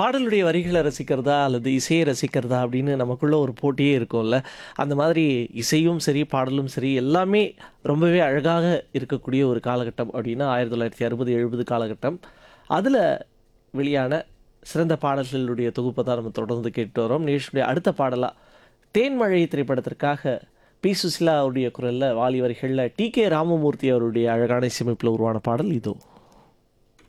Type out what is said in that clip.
பாடலுடைய வரிகள ரசிக்கிறதா, அல்லது இசைய ரசிக்கிறதா அப்படின்னு நமக்குள்ள ஒரு போட்டியே இருக்கும்ல. அந்த மாதிரி இசையும் சரி, பாடலும் சரி எல்லாமே ரொம்பவே அழகாக இருக்கக்கூடிய ஒரு காலகட்டம் அப்படின்னா 1960, 70 காலகட்டம். அதுல வெளியான சிறந்த பாடல்களுடைய தொகுப்ப தான் நம்ம தொடர்ந்து கேட்டு வரோம். நிகழ்ச்சியுடைய அடுத்த பாடலா, தேன்மழை திரைப்படத்திற்காக பி. சுசீலா அவருடைய குரல்ல, வாலி வரிகள்ல டி. கே. ராமமூர்த்தி அவருடைய அழகான இசையமைப்பில உருவான பாடல் இதோ.